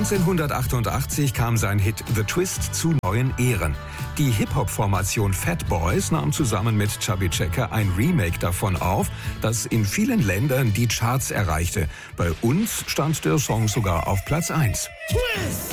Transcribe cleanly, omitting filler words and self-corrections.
1988 kam sein Hit The Twist zu neuen Ehren. Die Hip-Hop-Formation Fat Boys nahm zusammen mit Chubby Checker ein Remake davon auf, das in vielen Ländern die Charts erreichte. Bei uns stand der Song sogar auf Platz 1. Twist!